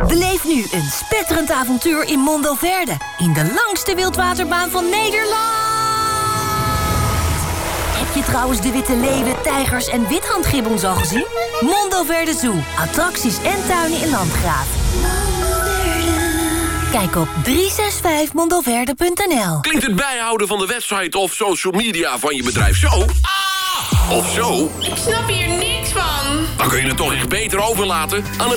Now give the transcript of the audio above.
Beleef nu een spetterend avontuur in Mondoverde. In de langste wildwaterbaan van Nederland. Heb je trouwens de witte leeuwen, tijgers en withandgibbons al gezien? Mondoverde Zoo. Attracties en tuinen in Landgraaf. Kijk op 365mondoverde.nl. Klinkt het bijhouden van de website of social media van je bedrijf zo? Of zo? Ik snap hier niks van. Dan kun je het toch echt beter overlaten aan een